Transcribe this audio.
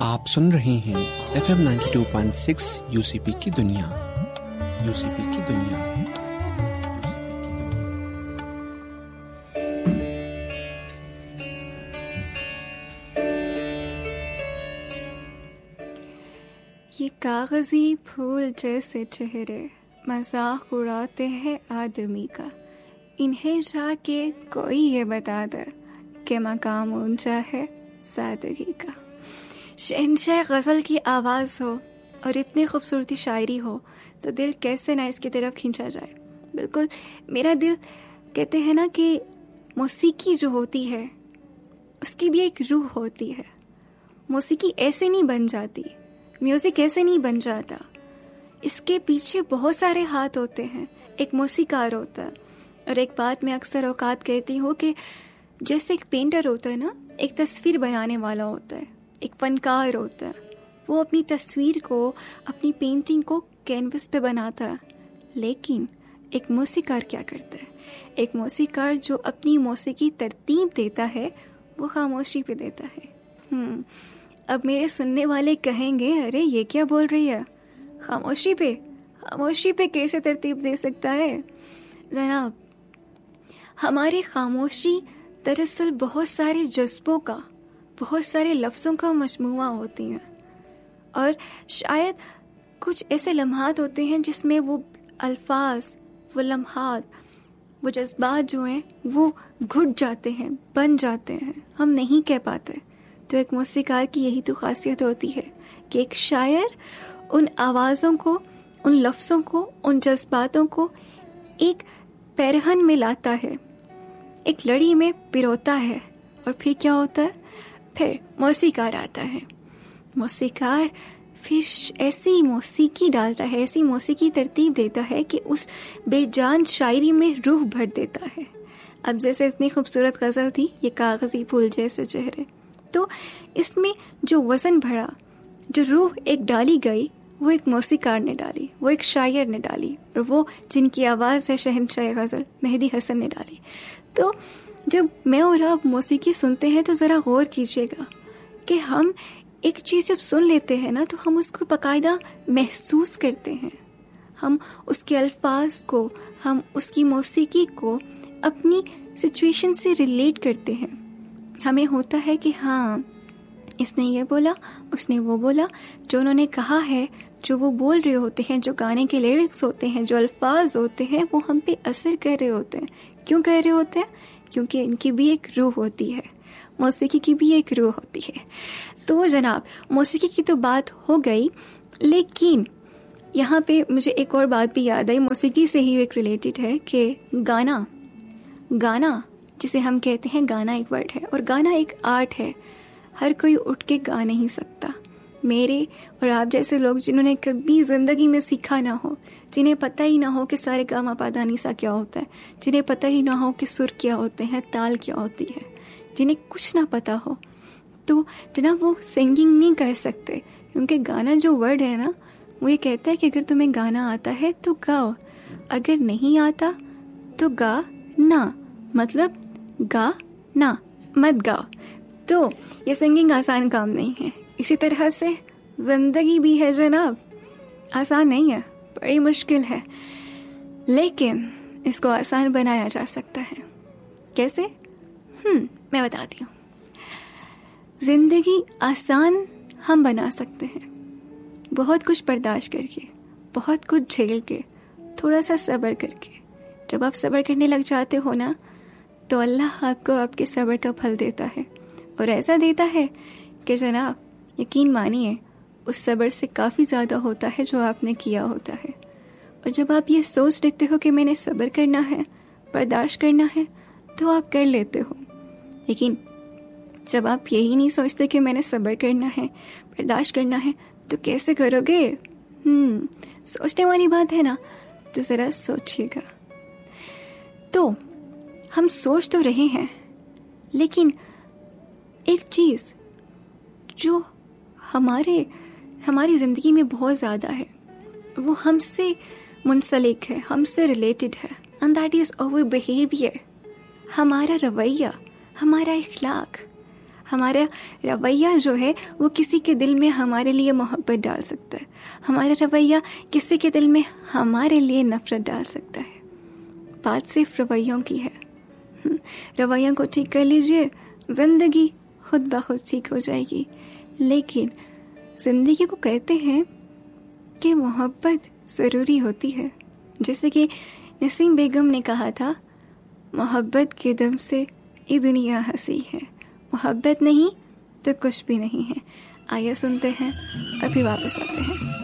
आप सुन रहे हैं FM 92.6 UCP की दुनिया। UCP की दुनिया। ये कागजी फूल जैसे चेहरे मजाक उड़ाते हैं आदमी का, इन्हें जाके कोई ये बता दे कि मकाम ऊंचा है सादगी का। शहंशाह गज़ल की आवाज़ हो और इतनी खूबसूरती शायरी हो तो दिल कैसे ना इसकी तरफ खींचा जाए। बिल्कुल मेरा दिल, कहते हैं ना कि मौसीकी जो होती है उसकी भी एक रूह होती है। मौसीकी ऐसे नहीं बन जाती, म्यूज़िक ऐसे नहीं बन जाता, इसके पीछे बहुत सारे हाथ होते हैं। एक मौसीकार होता है। और एक बात मैं अक्सर औकात कहती हूँ कि जैसे एक पेंटर होता है ना, एक तस्वीर बनाने वाला होता है, एक फनकार होता है, वो अपनी तस्वीर को, अपनी पेंटिंग को कैनवस पे बनाता है। लेकिन एक मौसीकार क्या करता है? एक मौसीकार जो अपनी मौसीकी तरतीब देता है वो खामोशी पे देता है। अब मेरे सुनने वाले कहेंगे, अरे ये क्या बोल रही है, खामोशी पे कैसे तरतीब दे सकता है? जनाब, हमारी खामोशी दरअसल बहुत सारे जज्बों का, बहुत सारे लफ्ज़ों का मजमूआ होती हैं। और शायद कुछ ऐसे लम्हात होते हैं जिसमें वो अल्फाज, वो लम्हात, वो जज्बात जो हैं वो घुट जाते हैं, बन जाते हैं, हम नहीं कह पाते। तो एक मौसीकार की यही तो खासियत होती है कि एक शायर उन आवाज़ों को, उन लफ्ज़ों को, उन जज्बातों को एक पैरहन में लाता है, एक लड़ी में पिरोता है, और फिर क्या होता है? फिर मौसीकार आता है। मौसीकार फिर ऐसी मौसीकी डालता है, ऐसी मौसीकी तरतीब देता है कि उस बेजान शायरी में रूह भर देता है। अब जैसे इतनी खूबसूरत गज़ल थी ये कागज़ी फूल जैसे चेहरे, तो इसमें जो वज़न भरा, जो रूह एक डाली गई, वो एक मौसीकार ने डाली, वो एक शायर ने डाली, और वो जिनकी आवाज़ है शहंशाह गज़ल मेहदी हसन ने डाली। तो जब मैं और आप मौसीकी सुनते हैं तो ज़रा गौर कीजिएगा कि हम एक चीज़ जब सुन लेते हैं ना तो हम उसको बाकायदा महसूस करते हैं, हम उसके अल्फाज को, हम उसकी मौसीकी को अपनी सिचुएशन से रिलेट करते हैं। हमें होता है कि हाँ, इसने ये बोला, उसने वो बोला, जो उन्होंने कहा है, जो वो बोल रहे होते हैं, जो गाने के लिरिक्स होते हैं, जो अल्फाज होते हैं, वो हम पे असर कर रहे होते हैं। क्यों कर रहे होते हैं? क्योंकि इनकी भी एक रूह होती है, मौसीकी की भी एक रूह होती है। तो जनाब, मौसीकी की तो बात हो गई, लेकिन यहाँ पे मुझे एक और बात भी याद आई, मौसीकी से ही एक रिलेटेड है कि गाना जिसे हम कहते हैं, गाना एक वर्ड है और गाना एक आर्ट है। हर कोई उठ के गा नहीं सकता। मेरे और आप जैसे लोग जिन्होंने कभी ज़िंदगी में सीखा ना हो, जिन्हें पता ही ना हो कि सारे गामा पादा नीसा क्या होता है, जिन्हें पता ही ना हो कि सुर क्या होते हैं, ताल क्या होती है, जिन्हें कुछ ना पता हो, तो जनाब वो सिंगिंग नहीं कर सकते। क्योंकि गाना जो वर्ड है ना, वो ये कहता है कि अगर तुम्हें गाना आता है तो गाओ, अगर नहीं आता तो गा ना, मतलब गा ना, मत गाओ। तो ये सिंगिंग आसान काम नहीं है। इसी तरह से ज़िंदगी भी है जनाब, आसान नहीं है, बड़ी मुश्किल है, लेकिन इसको आसान बनाया जा सकता है। कैसे? मैं बताती हूँ। ज़िंदगी आसान हम बना सकते हैं बहुत कुछ बर्दाश्त करके, बहुत कुछ झेल के, थोड़ा सा सब्र करके। जब आप सब्र करने लग जाते हो ना, तो अल्लाह आपको आपके सब्र का फल देता है, और ऐसा देता है कि जनाब यकीन मानिए उस सब्र से काफ़ी ज़्यादा होता है जो आपने किया होता है। और जब आप ये सोच लेते हो कि मैंने सब्र करना है, बर्दाश्त करना है, तो आप कर लेते हो। लेकिन जब आप यही नहीं सोचते कि मैंने सब्र करना है, बर्दाश्त करना है, तो कैसे करोगे? सोचने वाली बात है ना, तो ज़रा सोचिएगा। तो हम सोच तो रहे हैं, लेकिन एक चीज़ जो हमारी ज़िंदगी में बहुत ज़्यादा है, वो हमसे मुंसलिक है, हमसे रिलेटेड है, and that is our behaviour. हमारा रवैया, हमारा इखलाक, हमारा रवैया जो है वो किसी के दिल में हमारे लिए मोहब्बत डाल सकता है, हमारा रवैया किसी के दिल में हमारे लिए नफरत डाल सकता है। बात सिर्फ रवैयों की है। रवैयों को ठीक कर लीजिए, जिंदगी खुद ब खुद ठीक हो जाएगी। लेकिन जिंदगी को कहते हैं कि मोहब्बत ज़रूरी होती है। जैसे कि नसीम बेगम ने कहा था, मोहब्बत के दम से ये दुनिया हंसी है, मोहब्बत नहीं तो कुछ भी नहीं है। आइए सुनते हैं और फिर वापस आते हैं।